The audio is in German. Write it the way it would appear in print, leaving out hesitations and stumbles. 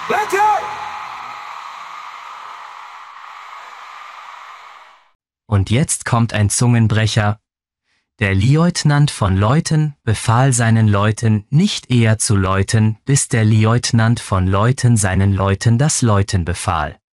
Und jetzt kommt ein Zungenbrecher. Der Lieutenant von Leuten befahl seinen Leuten, nicht eher zu läuten, bis der Lieutenant von Leuten seinen Leuten das Läuten befahl.